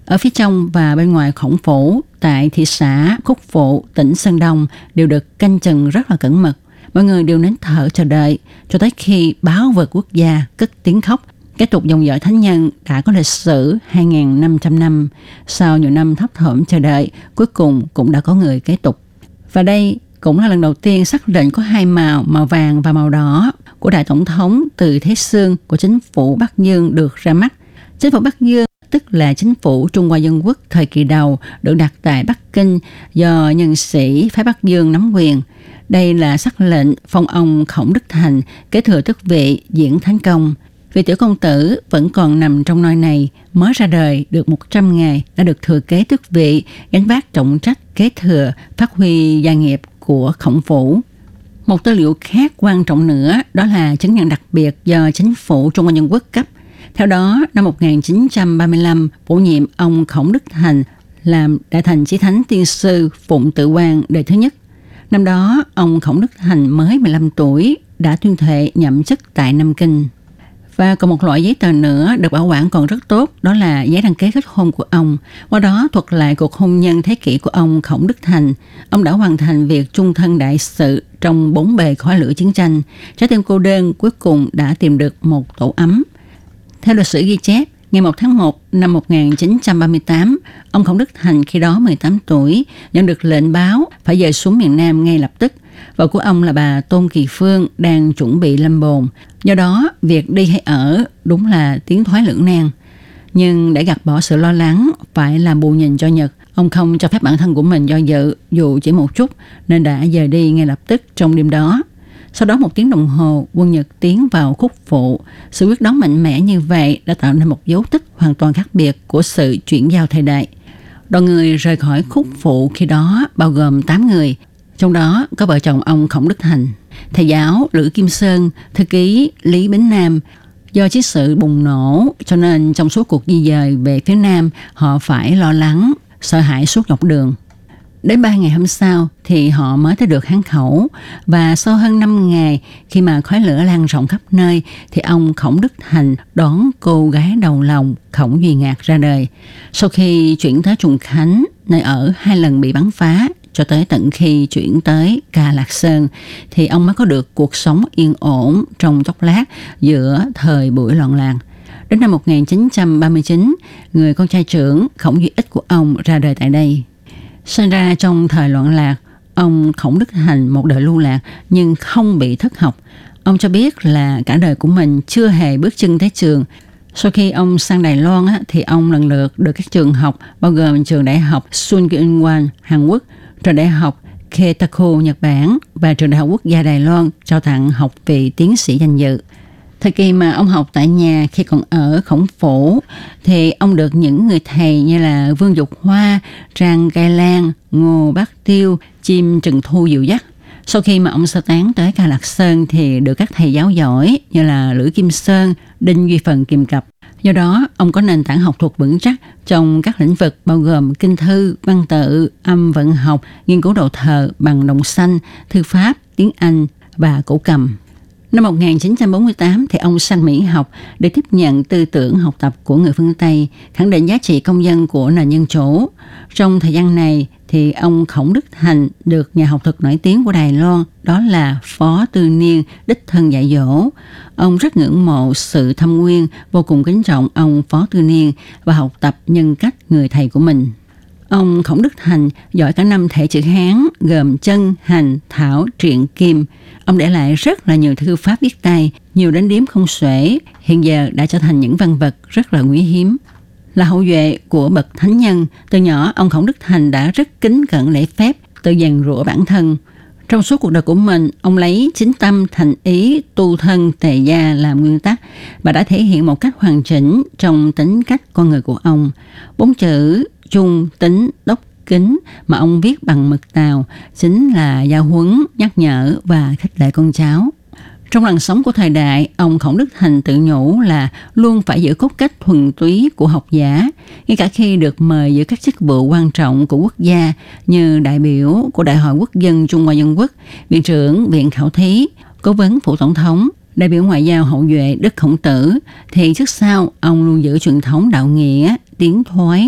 Ở phía trong và bên ngoài khổng phủ tại thị xã Khúc Phụ, tỉnh Sơn Đông đều được canh chừng rất là cẩn mật. Mọi người đều nín thở chờ đợi cho tới khi báo vật quốc gia cất tiếng khóc. Kết tục dòng dõi thánh nhân đã có lịch sử 2.500 năm. Sau nhiều năm thấp thỏm chờ đợi, cuối cùng cũng đã có người kế tục. Và đây cũng là lần đầu tiên sắc lệnh có hai màu, màu vàng và màu đỏ của đại tổng thống Từ Thế Sương của chính phủ Bắc Dương được ra mắt. Chính phủ Bắc Dương tức là chính phủ Trung Hoa Dân Quốc thời kỳ đầu được đặt tại Bắc Kinh do nhân sĩ phái Bắc Dương nắm quyền. Đây là sắc lệnh phong ông Khổng Đức Thành kế thừa tước vị Diễn Thánh Công. Vì tiểu công tử vẫn còn nằm trong nôi này, mới ra đời được 100 ngày đã được thừa kế tước vị, gánh vác trọng trách kế thừa, phát huy gia nghiệp của Khổng Phủ. Một tư liệu khác quan trọng nữa đó là chứng nhận đặc biệt do chính phủ Trung Hoa Dân Quốc cấp. Theo đó, năm 1935, bổ nhiệm ông Khổng Đức Thành làm Đại Thành Chí Thánh Tiên Sư Phụng Tự Quang đời thứ nhất. Năm đó, ông Khổng Đức Thành mới 15 tuổi, đã tuyên thệ nhậm chức tại Nam Kinh. Và còn một loại giấy tờ nữa được bảo quản còn rất tốt, đó là giấy đăng ký kết hôn của ông. Qua đó thuật lại cuộc hôn nhân thế kỷ của ông Khổng Đức Thành. Ông đã hoàn thành việc chung thân đại sự trong 4 bề khói lửa chiến tranh. Trái tim cô đơn cuối cùng đã tìm được một tổ ấm. Theo lịch sử ghi chép, ngày 1 tháng 1 năm 1938, ông Khổng Đức Thành khi đó 18 tuổi, nhận được lệnh báo phải dời xuống miền Nam ngay lập tức. Vợ của ông là bà Tôn Kỳ Phương đang chuẩn bị lâm bồn. Do đó, việc đi hay ở đúng là tiến thoái lưỡng nan. Nhưng để gạt bỏ sự lo lắng phải làm bù nhìn cho Nhật, ông không cho phép bản thân của mình do dự dù chỉ một chút, nên đã dời đi ngay lập tức trong đêm đó. Sau đó 1 tiếng đồng hồ, quân Nhật tiến vào Khúc Phụ. Sự quyết đoán mạnh mẽ như vậy đã tạo nên một dấu tích hoàn toàn khác biệt của sự chuyển giao thời đại. Đoàn người rời khỏi Khúc Phụ khi đó bao gồm 8 người, trong đó có vợ chồng ông Khổng Đức Thành, thầy giáo Lữ Kim Sơn, thư ký Lý Bính Nam. Do chiến sự bùng nổ cho nên trong suốt cuộc di dời về phía Nam, họ phải lo lắng, sợ hãi suốt dọc đường. Đến 3 ngày hôm sau thì họ mới tới được Hán Khẩu, và sau hơn 5 ngày khi mà khói lửa lan rộng khắp nơi thì ông Khổng Đức Thành đón cô gái đầu lòng Khổng Duy Ngạc ra đời. Sau khi chuyển tới Trùng Khánh, nơi ở 2 lần bị bắn phá, cho tới tận khi chuyển tới Ca Lạc Sơn thì ông mới có được cuộc sống yên ổn trong chốc lát giữa thời buổi loạn lạc. Đến năm 1939, người con trai trưởng Khổng Duy Ích của ông ra đời tại đây. Sinh ra trong thời loạn lạc, ông Khổng Đức Thành một đời lưu lạc nhưng không bị thất học. Ông cho biết là cả đời của mình chưa hề bước chân tới trường. Sau khi ông sang Đài Loan thì ông lần lượt được các trường học bao gồm trường đại học Sunkyunwan Hàn Quốc, trường đại học Keitaku Nhật Bản và trường đại học quốc gia Đài Loan trao tặng học vị tiến sĩ danh dự. Thời kỳ mà ông học tại nhà khi còn ở Khổng Phủ thì ông được những người thầy như là Vương Dục Hoa, Trang Gai Lan, Ngô Bác Tiêu, Chim Trần Thu dìu dắt. Sau khi mà ông sơ tán tới Ca Lạc Sơn thì được các thầy giáo giỏi như là Lữ Kim Sơn, Đinh Duy Phần kìm cặp. Do đó, ông có nền tảng học thuật vững chắc trong các lĩnh vực bao gồm kinh thư, văn tự, âm vận học, nghiên cứu đồ thờ bằng đồng xanh, thư pháp, tiếng Anh và cổ cầm. Năm 1948 thì ông sanh Mỹ học để tiếp nhận tư tưởng học tập của người phương Tây, khẳng định giá trị công dân của nền dân chủ. Trong thời gian này thì ông Khổng Đức Thành được nhà học thuật nổi tiếng của Đài Loan đó là Phó Tư Niên đích thân dạy dỗ. Ông rất ngưỡng mộ sự thâm nguyên, vô cùng kính trọng ông Phó Tư Niên và học tập nhân cách người thầy của mình. Ông Khổng Đức Thành giỏi cả 5 thể chữ Hán gồm chân, hành, thảo, truyện, kim. Ông để lại rất là nhiều thư pháp viết tay, nhiều đến đếm không xuể, hiện giờ đã trở thành những văn vật rất là quý hiếm. Là hậu duệ của bậc thánh nhân, từ nhỏ ông Khổng Đức Thành đã rất kính cẩn lễ phép, tự rèn rũa bản thân. Trong suốt cuộc đời của mình, ông lấy chính tâm, thành ý, tu thân, tề gia làm nguyên tắc và đã thể hiện một cách hoàn chỉnh trong tính cách con người của ông. 4 chữ trung, tính, đốc, kính mà ông viết bằng mực tàu chính là giáo huấn, nhắc nhở và khích lệ con cháu. Trong làn sóng của thời đại, ông Khổng Đức Thành tự nhủ là luôn phải giữ cốt cách thuần túy của học giả, ngay cả khi được mời giữ các chức vụ quan trọng của quốc gia như đại biểu của Đại hội Quốc dân Trung Hoa Dân Quốc, viện trưởng Viện Khảo thí, cố vấn phủ tổng thống, đại biểu ngoại giao hậu duệ Đức Khổng Tử, thì trước sau ông luôn giữ truyền thống đạo nghĩa, tiến thoái